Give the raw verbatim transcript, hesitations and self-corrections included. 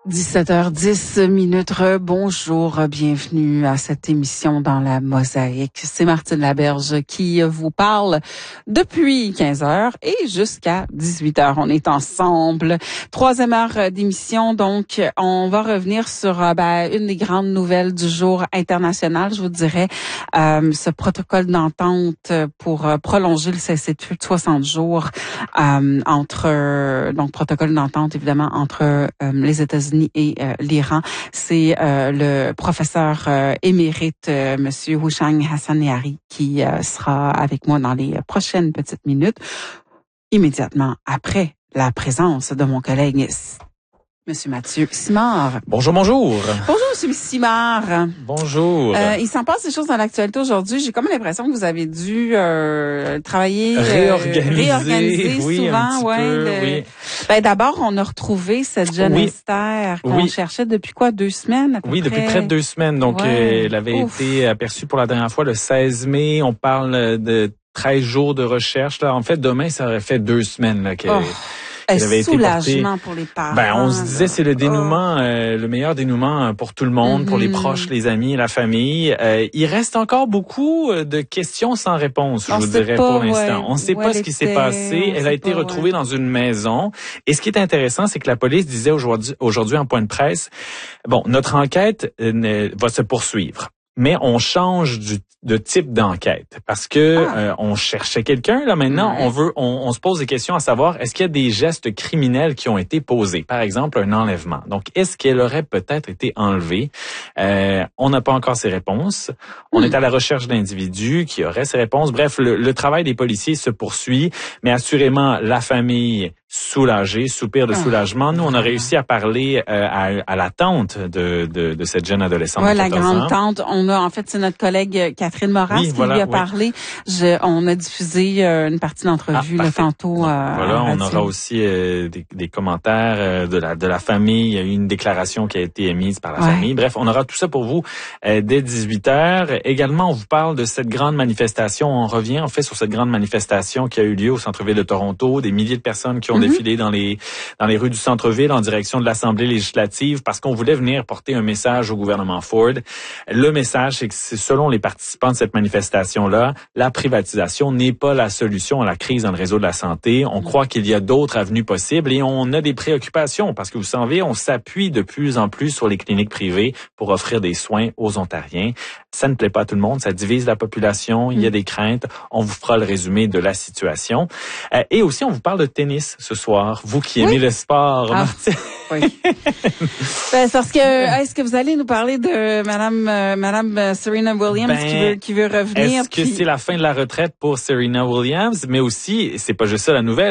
dix-sept heures dix minutes. Bonjour, bienvenue à cette émission dans la Mosaïque. C'est Martine Laberge qui vous parle depuis quinze heures et jusqu'à dix-huit heures. On est ensemble. Troisième heure d'émission, donc on va revenir sur euh, ben, une des grandes nouvelles du jour international, je vous dirais, euh, ce protocole d'entente pour euh, prolonger le cessez-le-feu de soixante jours euh, entre, euh, donc protocole d'entente évidemment entre euh, les États-Unis et euh, l'Iran. C'est euh, le professeur euh, émérite, euh, Monsieur Hushang Hassaneari, qui euh, sera avec moi dans les prochaines petites minutes, immédiatement après la présence de mon collègue Monsieur Mathieu Simard. Bonjour, bonjour. Bonjour, Monsieur Simard. Bonjour. Euh, il s'en passe des choses dans l'actualité aujourd'hui. J'ai comme l'impression que vous avez dû euh, travailler, réorganiser, euh, réorganiser oui, souvent. un petit ouais, peu, le... oui. Ben d'abord, on a retrouvé cette jeune Oui. Esther qu'on Oui. cherchait depuis quoi, deux semaines à peu Oui, près? depuis près de deux semaines. Donc, Ouais. euh, elle avait Ouf. été aperçue pour la dernière fois le seize mai. On parle de treize jours de recherche. Là, en fait, demain, ça aurait fait deux semaines là, qu'elle... Oh. Elle avait été soulagement portée. pour les parents. Ben, on se disait, c'est le dénouement, Oh. euh, le meilleur dénouement pour tout le monde, mm-hmm. pour les proches, les amis, la famille. Euh, il reste encore beaucoup de questions sans réponse, je on vous dirais pas, pour l'instant. Ouais, on ne sait pas ce qui s'est passé. Elle a été pas, retrouvée ouais. dans une maison. Et ce qui est intéressant, c'est que la police disait aujourd'hui, aujourd'hui en point de presse, bon, notre enquête euh, va se poursuivre. Mais on change du, de type d'enquête parce que ah. euh, on cherchait quelqu'un. Là maintenant, ouais. on veut, on, on se pose des questions à savoir est-ce qu'il y a des gestes criminels qui ont été posés, par exemple un enlèvement. Donc, est-ce qu'elle aurait peut-être été enlevée euh, On n'a pas encore ces réponses. On mm. est à la recherche d'individus qui auraient ces réponses. Bref, le, le travail des policiers se poursuit, mais assurément la famille soulagée, soupir de soulagement. Nous, on a réussi à parler euh, à, à la tante de, de, de cette jeune adolescente. Ouais, de la grande ans. tante. On a, en fait, c'est notre collègue Catherine Moras oui, qui voilà, lui a oui. parlé. Je, on a diffusé euh, une partie d'entrevue ah, là, tantôt. Euh, voilà, on aura aussi euh, des, des commentaires euh, de la de la famille. Il y a eu une déclaration qui a été émise par la ouais. famille. Bref, on aura tout ça pour vous euh, dès dix-huit heures. Également, on vous parle de cette grande manifestation. On revient en fait sur cette grande manifestation qui a eu lieu au centre-ville de Toronto. Des milliers de personnes qui ont mm-hmm. défilé dans les dans les rues du centre-ville en direction de l'Assemblée législative parce qu'on voulait venir porter un message au gouvernement Ford. Le message, c'est que c'est selon les participants de cette manifestation-là, la privatisation n'est pas la solution à la crise dans le réseau de la santé. On croit qu'il y a d'autres avenues possibles et on a des préoccupations parce que vous savez, on s'appuie de plus en plus sur les cliniques privées pour offrir des soins aux Ontariens. Ça ne plaît pas à tout le monde, ça divise la population, il y a des craintes. On vous fera le résumé de la situation. Euh, et aussi, on vous parle de tennis ce soir. Vous qui aimez oui. le sport. Ah, oui. ben, parce que, est-ce que vous allez nous parler de Madame, euh, Madame Serena Williams ben, qui veut, qui veut revenir? Est-ce que puis... c'est la fin de la retraite pour Serena Williams? Mais aussi, c'est pas juste ça la nouvelle.